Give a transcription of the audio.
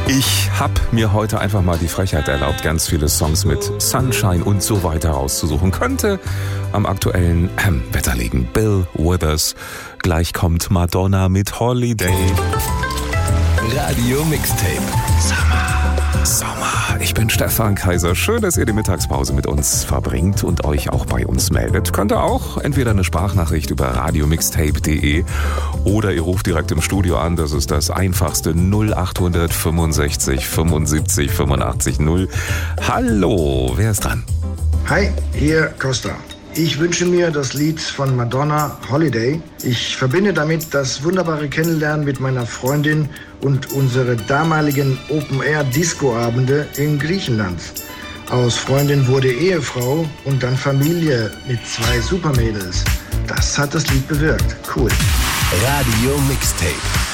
Ich habe mir heute einfach mal die Frechheit erlaubt, ganz viele Songs mit Sunshine und so weiter rauszusuchen. Könnte am aktuellen Wetter liegen. Bill Withers. Gleich kommt Madonna mit Holiday. Radio Mixtape. Sommer. Ich bin Stefan Kaiser. Schön, dass ihr die Mittagspause mit uns verbringt und euch auch bei uns meldet. Könnt ihr auch entweder eine Sprachnachricht über radiomixtape.de oder ihr ruft direkt im Studio an. Das ist das einfachste 0800 65 75 85 0. Hallo, wer ist dran? Hi, hier Costa. Ich wünsche mir das Lied von Madonna, Holiday. Ich verbinde damit das wunderbare Kennenlernen mit meiner Freundin und unsere damaligen Open-Air-Disco-Abende in Griechenland. Aus Freundin wurde Ehefrau und dann Familie mit 2 Supermädels. Das hat das Lied bewirkt. Cool. Radio Mixtape.